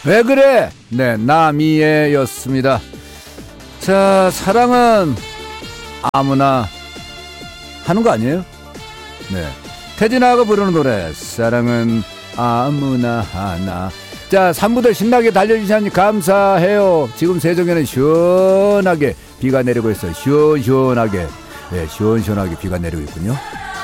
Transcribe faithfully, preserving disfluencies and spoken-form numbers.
왜 그래? 네, 나미애였습니다. 자, 사랑은 아무나 하는 거 아니에요? 네, 태진아가 부르는 노래 사랑은 아무나 하나. 자, 산부들 신나게 달려주시니 감사해요. 지금 세종에는 시원하게 비가 내리고 있어요. 시원시원하게. 네, 시원시원하게 비가 내리고 있군요.